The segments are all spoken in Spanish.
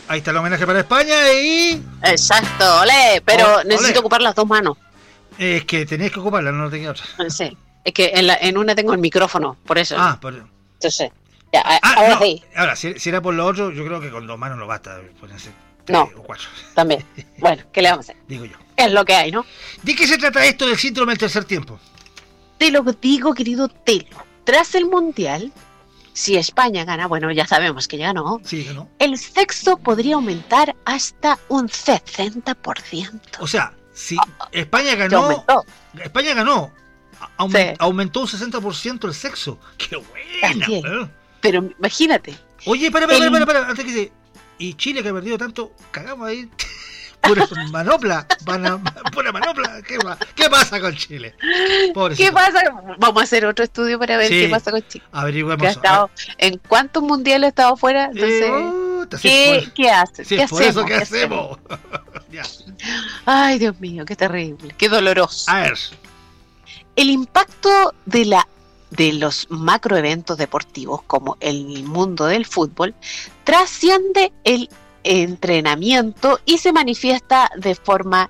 Ahí está el homenaje para España y... Exacto, olé. Pero Olé. necesito ocupar las dos manos. Es que tenéis que ocuparla, no tenía otra. Sí. Es que en una tengo el micrófono, por eso. Entonces, ya, ahora no. sí. Ahora, si era por lo otro, yo creo que con 2 manos no basta ponerse 3 No. o 4. También. Bueno, ¿qué le vamos a hacer? Digo yo. Es lo que hay, ¿no? ¿De qué se trata esto del síndrome del tercer tiempo? Te lo digo, querido Telo. Tras el Mundial, si España gana, bueno, ya sabemos que ya no, Sí, ¿no? el sexo podría aumentar hasta un 60%. O sea, si España ¿Qué ganó... aumentó? España ganó. Sí. Aumentó un 60% el sexo. ¡Qué buena! Así es. Pero imagínate. Oye, para, antes que se... Y Chile, que ha perdido tanto, cagamos ahí. Pura manopla. Pura manopla. ¿Qué pasa con Chile? Pobrecito. ¿Qué pasa? Vamos a hacer otro estudio para ver qué pasa con Chile. Averigüemos. Que ha estado, ¿en cuántos mundiales ha estado fuera? Entonces, ¿qué hace? Sí, ¿Qué por hacemos? eso, ¿qué hacemos? Ya. Ay, Dios mío, qué terrible, qué doloroso. A ver. El impacto de los macroeventos deportivos, como el mundo del fútbol, trasciende el entrenamiento y se manifiesta de forma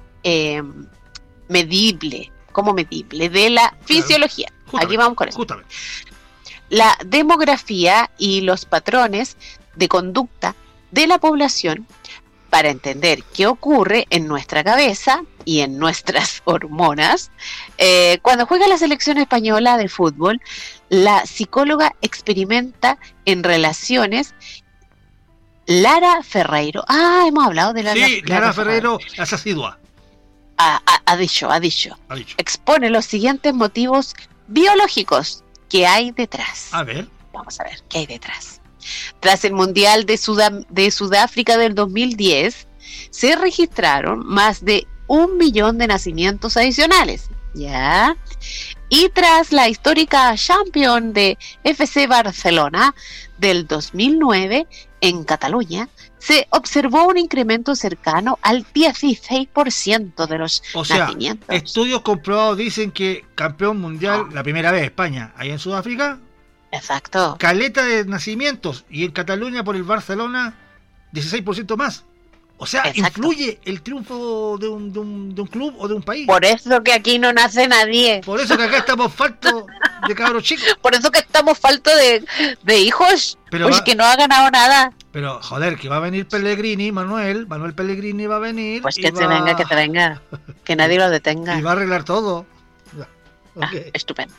medible de la fisiología. Aquí vamos con eso. Justamente. La demografía y los patrones de conducta de la población para entender qué ocurre en nuestra cabeza y en nuestras hormonas. Cuando juega la selección española de fútbol, la psicóloga experimenta en relaciones. Lara Ferreiro. Hemos hablado de Lara Ferreiro, es asidua. Ha dicho. Expone los siguientes motivos biológicos que hay detrás. A ver. Vamos a ver qué hay detrás. Tras el Mundial de Sudáfrica del 2010, se registraron más de 1 millón de nacimientos adicionales. ¿Ya? Y tras la histórica Champions de FC Barcelona del 2009 en Cataluña, se observó un incremento cercano al 16% de los nacimientos. Estudios comprobados dicen que campeón mundial, la primera vez España, ahí en Sudáfrica. Exacto. Caleta de nacimientos, y en Cataluña por el Barcelona 16% más. O sea, exacto. ¿Influye el triunfo de un club o de un país? Por eso que aquí no nace nadie. Por eso que acá estamos faltos de cabros chicos. Por eso que estamos faltos de hijos. Pues que no ha ganado nada. Pero, joder, que va a venir Pellegrini, Manuel Pellegrini va a venir. Pues que te venga. Que nadie lo detenga. Y va a arreglar todo. Okay. Estupendo.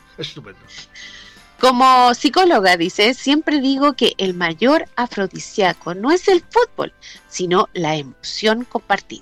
Como psicóloga, dice, siempre digo que el mayor afrodisíaco no es el fútbol, sino la emoción compartida.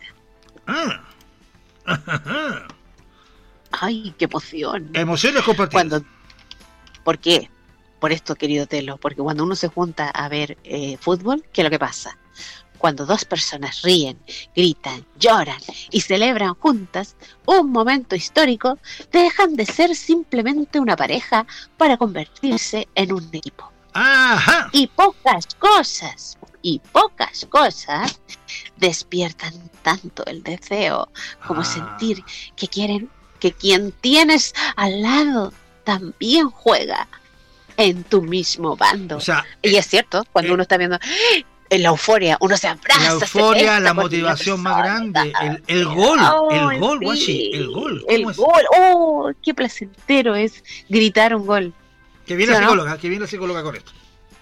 Ay, qué emoción. Emociones compartidas. ¿Por qué? Por esto, querido Telo, porque cuando uno se junta a ver fútbol, ¿qué es lo que pasa? Cuando dos personas ríen, gritan, lloran y celebran juntas un momento histórico, dejan de ser simplemente una pareja para convertirse en un equipo. ¡Ajá! Y pocas cosas despiertan tanto el deseo como sentir que quieren que quien tienes al lado también juega en tu mismo bando. O sea, y es cierto, cuando uno está viendo en la euforia, uno se abraza. La euforia, la motivación más grande, el gol, Guachi, el gol. Qué placentero es gritar un gol. Que viene la psicóloga con esto.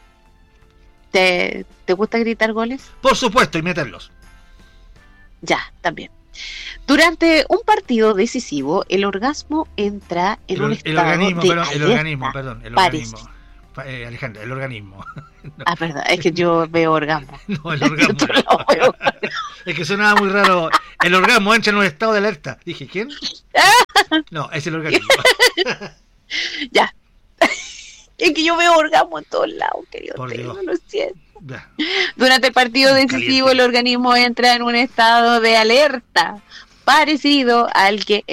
¿Te gusta gritar goles? Por supuesto, y meterlos. Ya, también. Durante un partido decisivo, el orgasmo entra en un estado el organismo. Alejandra, el organismo. No. Perdón, es que yo veo orgasmo. No, el orgasmo. Es que sonaba muy raro. El orgasmo entra en un estado de alerta. Dije, ¿quién? No, es el organismo. Ya. Es que yo veo orgasmo en todos lados, querido. No lo siento. Ya. Durante el partido decisivo, el organismo entra en un estado de alerta parecido al que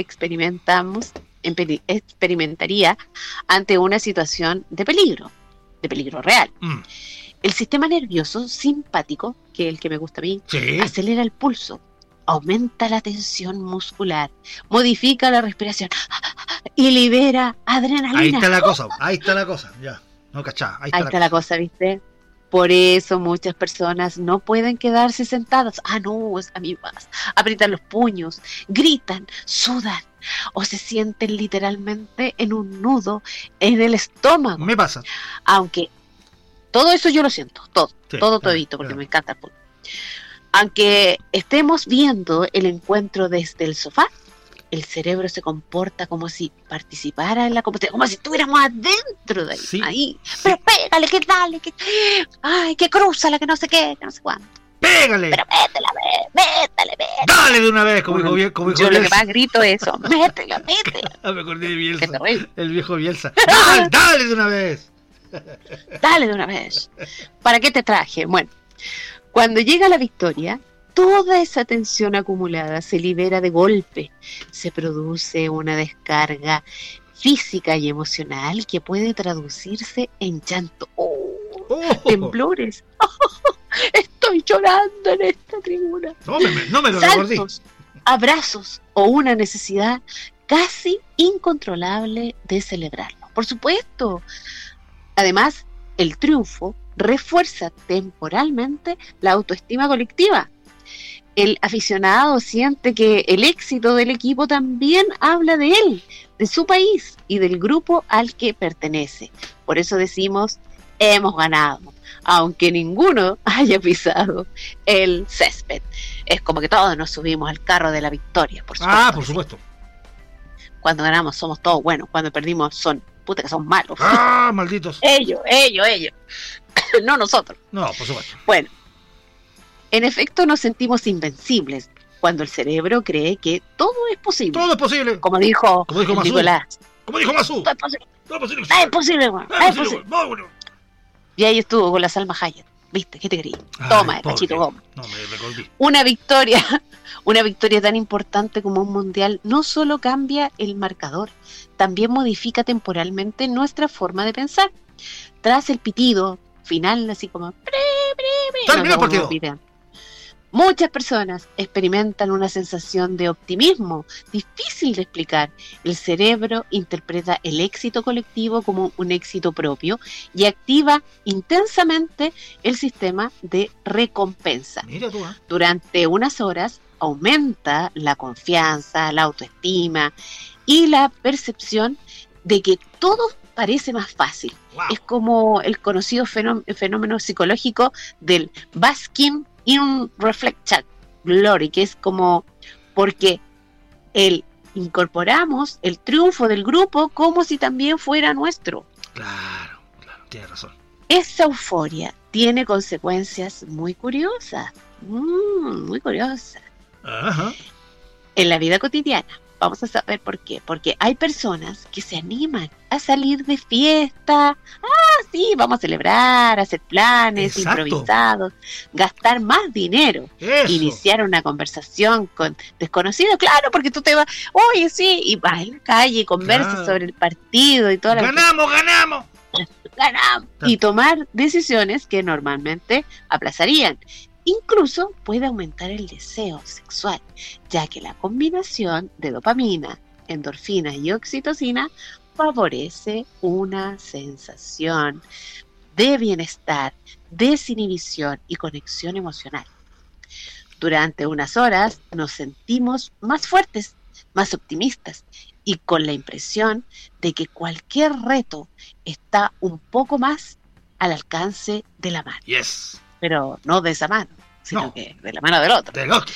experimentaría ante una situación de peligro real. El sistema nervioso simpático, que es el que me gusta a mí, acelera el pulso, aumenta la tensión muscular, modifica la respiración y libera adrenalina. Ahí está la cosa, ya. No cachá, ahí está la cosa, ¿viste? Por eso muchas personas no pueden quedarse sentadas. No, a mí más. Aprietan los puños, gritan, sudan o se sienten literalmente en un nudo en el estómago. Me pasa. Aunque todo eso yo lo siento, todo Sí, todito, porque me encanta el fútbol. Aunque estemos viendo el encuentro desde el sofá, el cerebro se comporta como si participara en la competencia, como si estuviéramos adentro de ahí. Sí, ahí. sí. Pero pégale, que dale, que crúzala, que no sé qué, que no sé cuánto. ¡Pégale! Pero métele. ¡Dale de una vez! Como dijo Yo lo que Bielsa. más grito es eso, métela. Me acordé de Bielsa. Qué terrible. El viejo Bielsa. ¡Dale de una vez! Dale de una vez. ¿Para qué te traje? Bueno, cuando llega la victoria, toda esa tensión acumulada se libera de golpe. Se produce una descarga física y emocional que puede traducirse en llanto, temblores. Estoy llorando en esta tribuna. No me lo recordé. Saltos, abrazos o una necesidad casi incontrolable de celebrarlo. Por supuesto. Además, el triunfo refuerza temporalmente la autoestima colectiva. El aficionado siente que el éxito del equipo también habla de él, de su país y del grupo al que pertenece. Por eso decimos, hemos ganado, aunque ninguno haya pisado el césped. Es como que todos nos subimos al carro de la victoria, por supuesto. Por supuesto. Cuando ganamos somos todos buenos, cuando perdimos son puta que son malos. Malditos. Ellos. No nosotros. No, por supuesto. Bueno, en efecto nos sentimos invencibles cuando el cerebro cree que todo es posible. Todo es posible. Como dijo Masú. Nicolás. Como dijo Masú. Todo es posible. Todo es posible. Es posible, bueno. Es posible. Bueno. Y ahí estuvo con la Salma Hayek. ¿Viste? ¿Qué te creí? Toma, cachito goma. No, me recordé. Una victoria tan importante como un mundial no solo cambia el marcador, también modifica temporalmente nuestra forma de pensar. Tras el pitido final, así como Terminó el partido. Muchas personas experimentan una sensación de optimismo difícil de explicar. El cerebro interpreta el éxito colectivo como un éxito propio y activa intensamente el sistema de recompensa. Mira tú, Durante unas horas aumenta la confianza, la autoestima y la percepción de que todo parece más fácil. Wow. Es como el conocido fenómeno psicológico del basking in reflected glory, que es como porque incorporamos el triunfo del grupo como si también fuera nuestro. Claro, tienes razón. Esa euforia tiene consecuencias muy curiosas, muy curiosas. Ajá. En la vida cotidiana. Vamos a saber por qué. Porque hay personas que se animan a salir de fiesta. Sí, vamos a celebrar, hacer planes improvisados, gastar más dinero, iniciar una conversación con desconocidos. Claro, porque tú te vas, oye, sí, y vas en la calle y conversas sobre el partido y toda la ¡Ganamos! Y tomar decisiones que normalmente aplazarían. Incluso puede aumentar el deseo sexual, ya que la combinación de dopamina, endorfina y oxitocina favorece una sensación de bienestar, desinhibición y conexión emocional. Durante unas horas nos sentimos más fuertes, más optimistas y con la impresión de que cualquier reto está un poco más al alcance de la mano. Yes. Pero no de esa mano, sino que de la mano del otro. Del otro.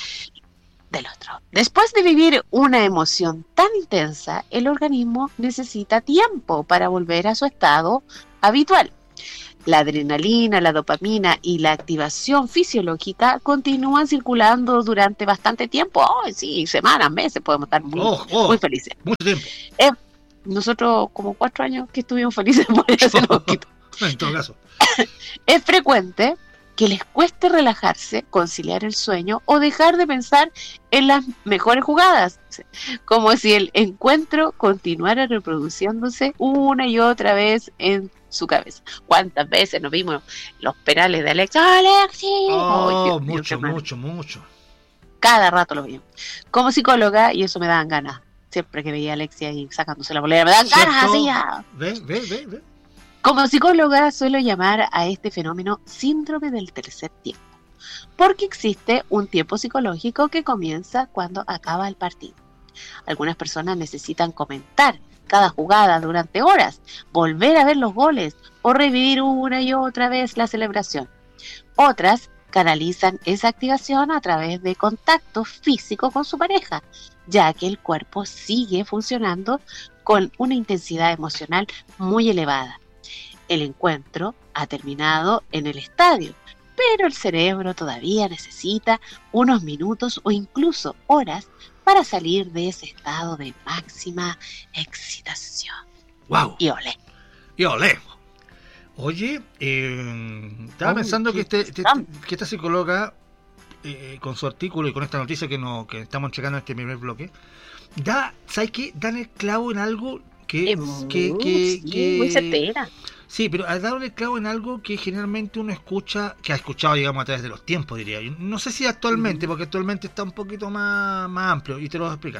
Después de vivir una emoción tan intensa, el organismo necesita tiempo para volver a su estado habitual. La adrenalina, la dopamina y la activación fisiológica continúan circulando durante bastante tiempo. Sí, semanas, meses, podemos estar muy felices. Mucho tiempo. Nosotros como 4 años que estuvimos felices por ese poquito. En todo caso. Es frecuente que les cueste relajarse, conciliar el sueño o dejar de pensar en las mejores jugadas, como si el encuentro continuara reproduciéndose una y otra vez en su cabeza. ¿Cuántas veces nos vimos los penales de Alexis? Mucho. Cada rato lo vimos. Como psicóloga, y eso me daban ganas. Siempre que veía a Alexia ahí sacándose la bolera, me daban ganas así. Ve. Como psicóloga suelo llamar a este fenómeno síndrome del tercer tiempo, porque existe un tiempo psicológico que comienza cuando acaba el partido. Algunas personas necesitan comentar cada jugada durante horas, volver a ver los goles o revivir una y otra vez la celebración. Otras canalizan esa activación a través de contacto físico con su pareja, ya que el cuerpo sigue funcionando con una intensidad emocional muy elevada. El encuentro ha terminado en el estadio, pero el cerebro todavía necesita unos minutos o incluso horas para salir de ese estado de máxima excitación. ¡Wow! Y olé. Y olé. Oye, estaba pensando que esta psicóloga, con su artículo y con esta noticia que estamos checando en este primer bloque, ¿sabes qué? Dan el clavo en algo que muy certera. Sí, pero ha dado el clavo en algo que generalmente uno escucha, que ha escuchado, digamos, a través de los tiempos, diría yo. No sé si actualmente, porque actualmente está un poquito más amplio, y te lo voy a explicar.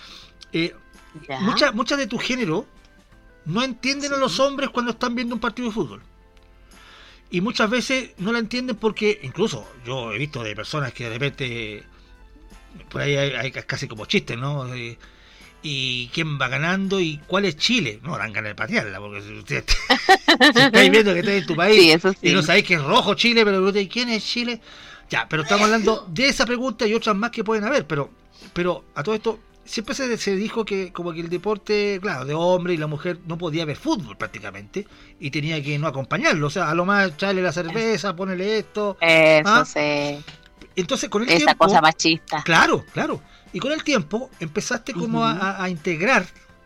Muchas de tu género no entienden a los hombres cuando están viendo un partido de fútbol. Y muchas veces no la entienden porque, incluso yo he visto de personas que de repente, por ahí hay casi como chistes, ¿no? Y quién va ganando y cuál es Chile. No dan ganas de patearla, porque si estáis viendo que estáis en tu país y no sabéis que es rojo Chile, pero ¿quién es Chile? Ya, pero estamos hablando de esa pregunta y otras más que pueden haber, pero a todo esto siempre se dijo que como que el deporte, claro, de hombre y la mujer no podía ver fútbol prácticamente y tenía que no acompañarlo, o sea, a lo más echarle la cerveza, ponerle esto. Eso sí. Entonces con el esa tiempo, cosa machista. Claro. Y con el tiempo empezaste como a integrar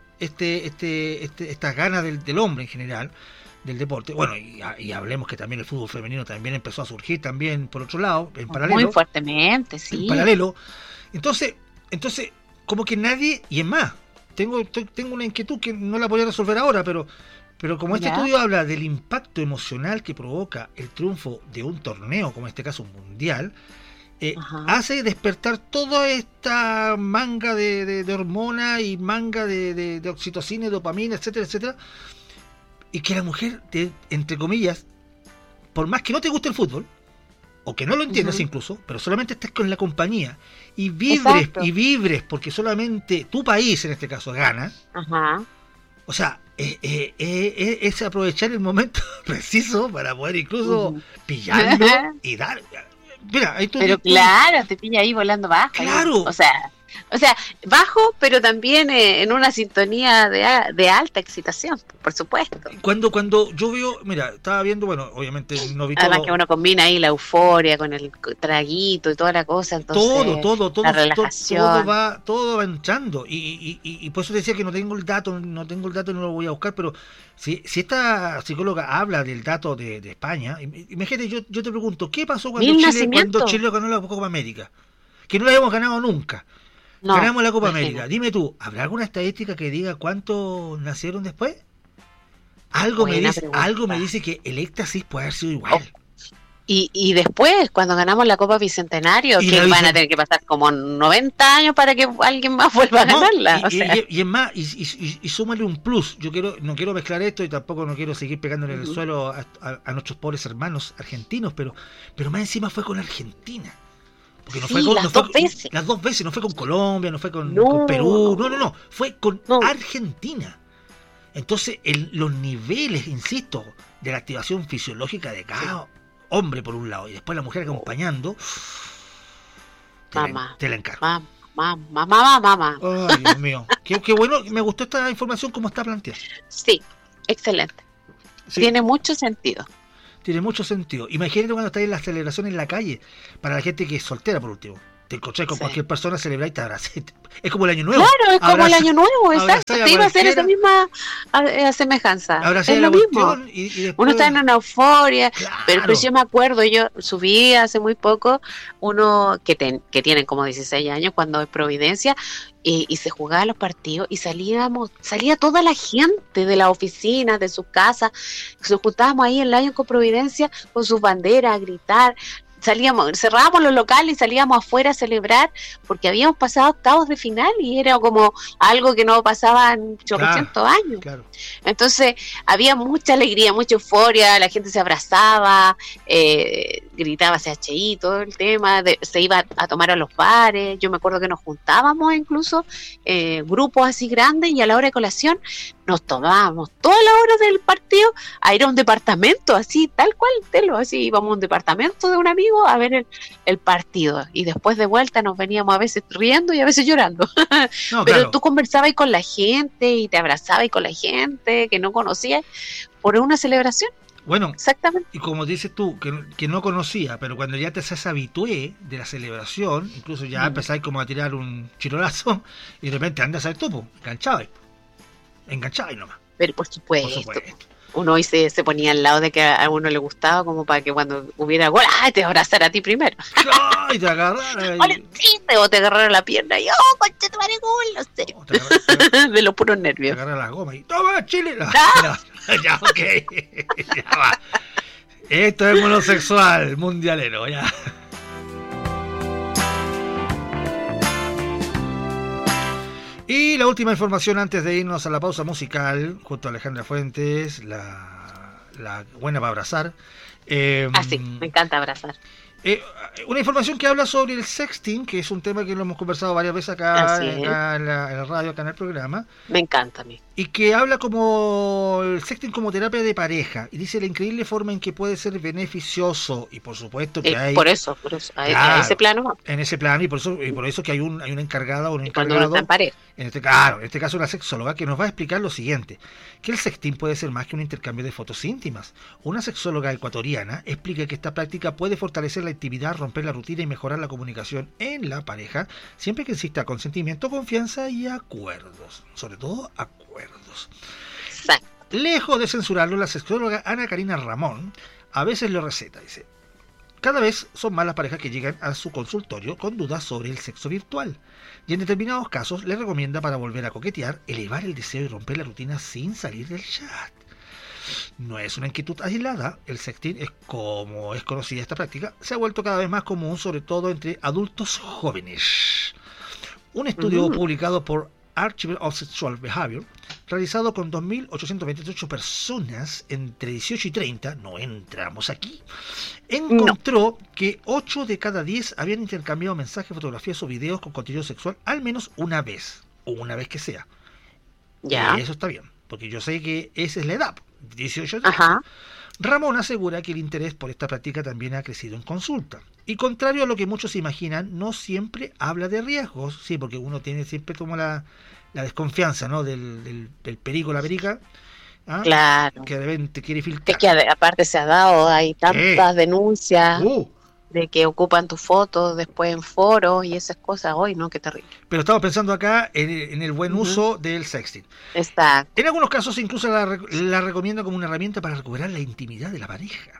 estas ganas del hombre en general, del deporte. Bueno, y hablemos que también el fútbol femenino también empezó a surgir también por otro lado, en paralelo. Muy fuertemente, sí. En paralelo. Entonces, como que nadie, y es más, tengo una inquietud que no la podía resolver ahora, pero como este estudio habla del impacto emocional que provoca el triunfo de un torneo, como en este caso un mundial, hace despertar toda esta manga de hormonas y manga de oxitocina y dopamina, etcétera, etcétera, y que la mujer, entre comillas, por más que no te guste el fútbol, o que no lo entiendas incluso, pero solamente estés con la compañía y vibres porque solamente tu país en este caso gana, o sea, es aprovechar el momento preciso para poder incluso pillarlo y dar. Mira, ahí claro, te pilla ahí volando bajo. Claro. O sea, bajo, pero también en una sintonía de alta excitación, por supuesto. Cuando yo veo, mira, estaba viendo, bueno, obviamente no vi además todo. Que uno combina ahí la euforia con el traguito y toda la cosa, entonces todo, la relajación. todo va entrando y por eso decía que no tengo el dato y no lo voy a buscar, pero si esta psicóloga habla del dato de España, imagínate, yo te pregunto, ¿qué pasó cuando Chile ganó la Copa América? Que no la habíamos ganado nunca. No, ganamos la Copa América. Dime tú, ¿habrá alguna estadística que diga cuántos nacieron después? Algo me dice que el éxtasis puede haber sido igual. Y después, cuando ganamos la Copa Bicentenario, que van a tener que pasar como 90 años para que alguien más vuelva a ganarla. Y es más, y súmale un plus. No quiero mezclar esto y tampoco no quiero seguir pegándole en el suelo a nuestros pobres hermanos argentinos, pero más encima fue con Argentina. Porque las dos veces, no fue con Colombia, no fue con Perú, no, fue con Argentina. Entonces, los niveles, insisto, de la activación fisiológica de cada hombre por un lado y después la mujer acompañando, te la encargo. Mamá. Ay, Dios mío. Qué bueno, me gustó esta información como está planteada. Sí, excelente. Sí. Tiene mucho sentido. Imagínate cuando estás en la celebración en la calle, para la gente que es soltera por último. Te encontrás con cualquier persona, celebrar y te abrazas. Es como el año nuevo. Claro, es como el año nuevo, exacto. Te iba a hacer esa misma semejanza. Es lo mismo. Y después, uno está en una euforia, claro. pero yo me acuerdo, yo subí hace muy poco uno que tienen como 16 años cuando es Providencia, y se jugaban los partidos y salía toda la gente de la oficina, de sus casas, nos juntábamos ahí en Lion con Providencia con sus banderas a gritar. cerrábamos los locales y salíamos afuera a celebrar porque habíamos pasado octavos de final y era como algo que no pasaba en 800 años. Claro. Entonces había mucha alegría, mucha euforia, la gente se abrazaba, gritaba CHI, todo el tema, se iba a tomar a los bares. Yo me acuerdo que nos juntábamos incluso grupos así grandes y a la hora de colación nos tomábamos todas las horas del partido a ir a un departamento, así, tal cual, así íbamos a un departamento de un amigo a ver el partido y después de vuelta nos veníamos a veces riendo y a veces llorando. No, pero claro, tú conversabas con la gente y te abrazabas con la gente que no conocías por una celebración. Bueno, exactamente. Y como dices tú, que no conocía, pero cuando ya te haces habitué de la celebración, incluso ya empezáis como a tirar un chirolazo y de repente andas al topo, enganchabais nomás. Pero por supuesto. Uno hoy se ponía al lado de que a uno le gustaba como para que cuando hubiera gol, te abrazara a ti primero. ¡Ay, te agarrara! O te agarrara la pierna y concha tu madre, gol, no sé. De los puros nervios. Te agarrara las gomas y ¡toma, Chile! No, ya, ok. Ya va. Esto es monosexual, mundialero, ya. Y la última información antes de irnos a la pausa musical, junto a Alejandra Fuentes, la buena para abrazar. Sí, me encanta abrazar. Una información que habla sobre el sexting, que es un tema que lo hemos conversado varias veces acá en la radio, acá en el programa. Me encanta a mí. Y que habla como el sexting como terapia de pareja. Y dice la increíble forma en que puede ser beneficioso. Y por supuesto que hay... Por eso, a ese plano. En ese plano, y por eso que hay una encargada o un encargado. Cuando uno está en pareja. En este caso una sexóloga, que nos va a explicar lo siguiente: que el sexting puede ser más que un intercambio de fotos íntimas. Una sexóloga ecuatoriana explica que esta práctica puede fortalecer la intimidad, romper la rutina y mejorar la comunicación en la pareja, siempre que exista consentimiento, confianza y acuerdos. Sobre todo acuerdos. Exacto. Lejos de censurarlo, la sexóloga Ana Karina Ramón a veces lo receta, dice: cada vez son más las parejas que llegan a su consultorio con dudas sobre el sexo virtual, y en determinados casos le recomienda, para volver a coquetear, elevar el deseo y romper la rutina sin salir del chat. No es una inquietud aislada, el sexting, como es conocida esta práctica, se ha vuelto cada vez más común, sobre todo entre adultos jóvenes. Un estudio publicado por Archive of Sexual Behavior, realizado con 2.828 personas entre 18 y 30, no entramos aquí, encontró que 8 de cada 10 habían intercambiado mensajes, fotografías o videos con contenido sexual al menos una vez, o una vez que sea. Ya. Y eso está bien, porque yo sé que esa es la edad, 18 años. Ajá. Ramón asegura que el interés por esta práctica también ha crecido en consulta. Y contrario a lo que muchos imaginan, no siempre habla de riesgos, sí, porque uno tiene siempre como la desconfianza, ¿no? del perico, la perica. ¿Ah? Claro. Que de repente quiere filtrar. Es que aparte se ha dado, hay tantas denuncias de que ocupan tus fotos después en foros y esas cosas. Hoy, ¿no? Qué terrible. Pero estamos pensando acá en el buen uso del sexting. Exacto. En algunos casos incluso la recomienda como una herramienta para recuperar la intimidad de la pareja.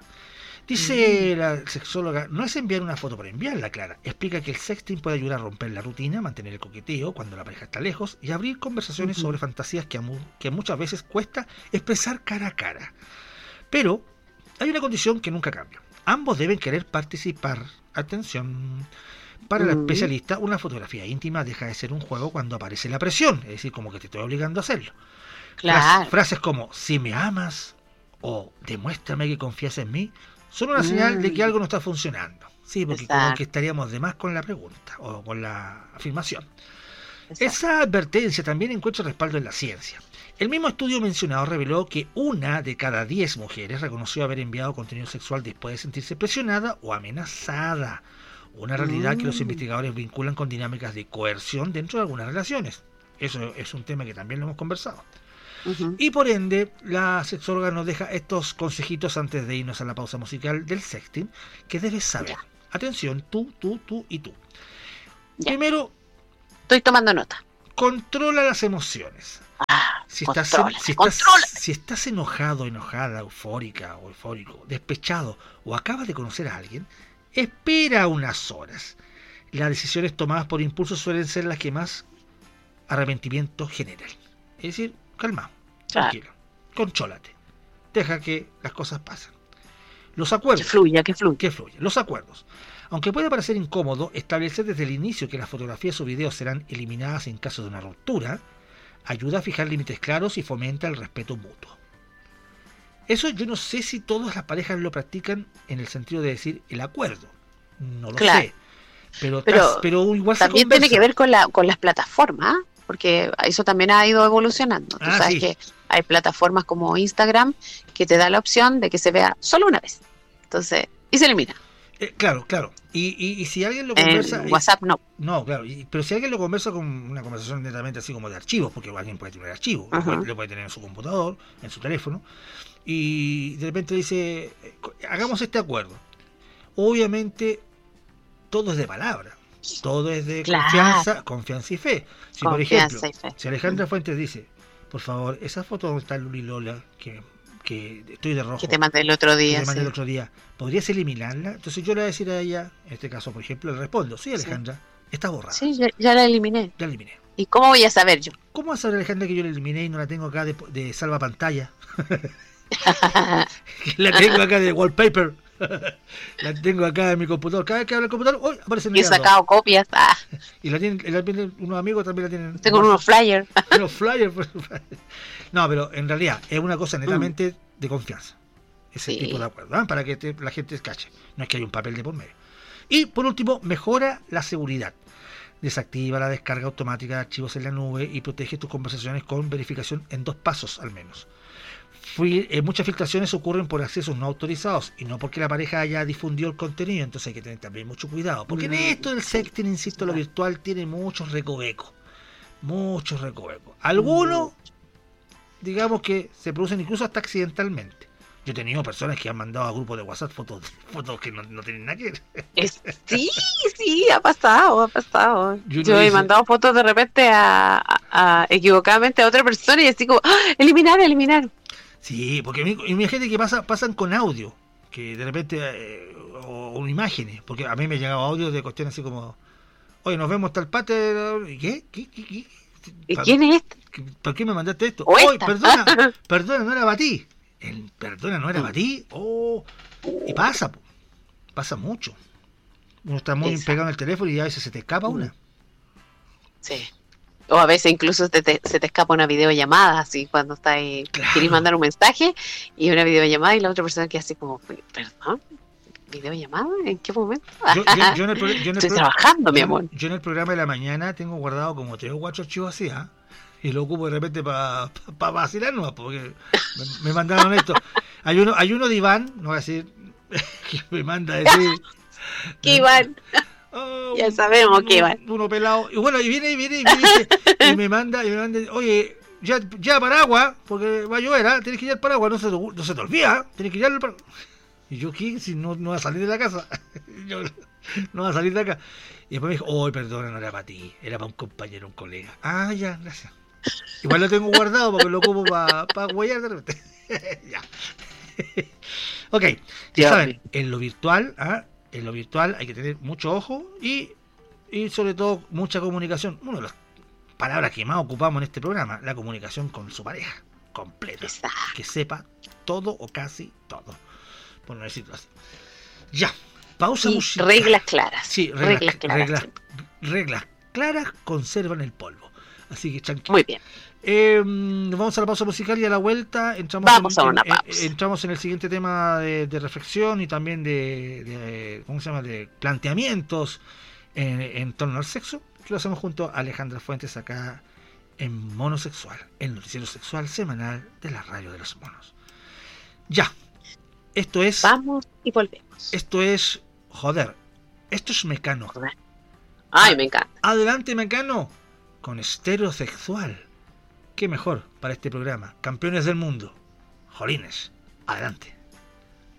Dice la sexóloga: no es enviar una foto por enviarla, Clara. Explica que el sexting puede ayudar a romper la rutina, mantener el coqueteo cuando la pareja está lejos y abrir conversaciones sobre fantasías que muchas veces cuesta expresar cara a cara. Pero hay una condición que nunca cambia: ambos deben querer participar. Atención. Para la especialista, una fotografía íntima deja de ser un juego cuando aparece la presión, es decir, como que te estoy obligando a hacerlo. Claro. Frases como "si me amas" o "demuéstrame que confías en mí" son una señal de que algo no está funcionando. Sí, porque como que estaríamos de más con la pregunta o con la afirmación. Esa advertencia también encuentra respaldo en la ciencia. El mismo estudio mencionado reveló que 1 de cada 10 mujeres reconoció haber enviado contenido sexual después de sentirse presionada o amenazada. Una realidad que los investigadores vinculan con dinámicas de coerción dentro de algunas relaciones. Eso es un tema que también lo hemos conversado. Y por ende, la sexóloga nos deja estos consejitos antes de irnos a la pausa musical del sexting que debes saber. Atención, tú y tú. Primero, estoy tomando nota. Controla las emociones. Si estás enojado, enojada, eufórica o eufórico, despechado o acabas de conocer a alguien, espera unas horas. Las decisiones tomadas por impulso suelen ser las que más arrepentimiento generan. Es decir, calma, tranquilo, conchólate, deja que las cosas pasen. Los acuerdos. Que fluya. Que fluya. Los acuerdos. Aunque puede parecer incómodo, establecer desde el inicio que las fotografías o videos serán eliminadas en caso de una ruptura, ayuda a fijar límites claros y fomenta el respeto mutuo. Eso yo no sé si todas las parejas lo practican en el sentido de decir el acuerdo. No lo sé. Pero igual también se tiene que ver con las plataformas, porque eso también ha ido evolucionando. Tú sabes que hay plataformas como Instagram que te da la opción de que se vea solo una vez. Entonces, y se elimina. Claro. Y si alguien lo conversa... En WhatsApp no. No, claro. Pero si alguien lo conversa con una conversación netamente así como de archivos, porque alguien puede tener archivos, lo puede tener en su computador, en su teléfono, y de repente dice, hagamos este acuerdo. Obviamente, todo es de palabra. Todo es de confianza y fe. Si, por ejemplo, si Alejandra Fuentes dice, por favor, esa foto donde está Luli Lola, que estoy de rojo, que te mandé el otro día, ¿podrías eliminarla? Entonces yo le voy a decir a ella, en este caso, por ejemplo, le respondo, sí, Alejandra, está borrada. Sí, ya la eliminé. Ya la eliminé. ¿Y cómo voy a saber yo? ¿Cómo va a saber, Alejandra, que yo la eliminé y no la tengo acá de salva pantalla? La tengo acá de wallpaper. La tengo acá en mi computador. Cada vez que hablo el computador, hoy aparece en el he sacado copias. Y la tienen unos amigos también la tienen. Tengo unos flyers. Unos flyers. No, pero en realidad es una cosa netamente de confianza. Ese tipo de acuerdo, ¿eh? Para que la gente cache. No es que hay un papel de por medio. Y por último, mejora la seguridad. Desactiva la descarga automática de archivos en la nube y protege tus conversaciones con verificación en 2 pasos al menos. Muchas filtraciones ocurren por accesos no autorizados y no porque la pareja haya difundido el contenido, entonces hay que tener también mucho cuidado, porque en esto del sexting, insisto, lo virtual tiene muchos recovecos, algunos digamos que se producen incluso hasta accidentalmente. Yo he tenido personas que han mandado a grupos de WhatsApp fotos que no tienen nada que ver. Sí, ha pasado. Yo he mandado fotos de repente a equivocadamente a otra persona y así como, eliminar. Sí, porque imagínate que pasan con audio, que de repente, o imágenes, porque a mí me llegaba audio de cuestiones así como, oye, nos vemos tal parte, ¿qué? ¿Y quién es este? ¿Por qué me mandaste esto? Oye, perdona, no era para ti. Perdona, no era para ti. Y pasa mucho. Uno está muy pegado en el teléfono y a veces se te escapa una. Sí. O a veces incluso se te escapa una videollamada, así cuando estás ahí, querés mandar un mensaje y una videollamada y la otra persona queda así como, perdón, ¿videollamada? ¿En qué momento? Yo estoy trabajando, mi amor. Yo en el programa de la mañana tengo guardado como 3 o 4 archivos así, y lo ocupo de repente para vacilar nomás, porque me mandaron esto. Hay uno de Iván, no voy a decir, que me manda a decir... ¿Qué Iván? Ya sabemos que Iván. Uno pelado. Y bueno, y viene y me manda, oye, ya paraguas, porque va a llover, tienes que llevar paraguas, no se te olvida, tienes que llevar el paraguas. Y yo, ¿qué? Si no va a salir de la casa. Yo no va a salir de acá. Y después me dijo, perdona, no era para ti, era para un compañero, un colega. Ya, gracias. Igual lo tengo guardado porque lo ocupo para huellar de repente. Ya. Ok, ya saben, en lo virtual, hay que tener mucho ojo y sobre todo mucha comunicación. Una de las palabras que más ocupamos en este programa, la comunicación con su pareja completa. Exacto. Que sepa todo o casi todo, por no decirlo así. Ya, pausa musical. Reglas claras. Sí, reglas claras conservan el polvo. Así que tranquilo. Muy bien. Nos vamos a la pausa musical y a la vuelta entramos en el siguiente tema de reflexión y también de ¿cómo se llama? De planteamientos en torno al sexo, que lo hacemos junto a Alejandra Fuentes acá en Monosexual, el noticiero sexual semanal de la radio de los monos. Ya, esto es... Vamos y volvemos. Esto es... esto es Mecano. Ay, me encanta. Adelante, Mecano, con Estereosexual. Qué mejor para este programa. Campeones del mundo. Jolines, adelante.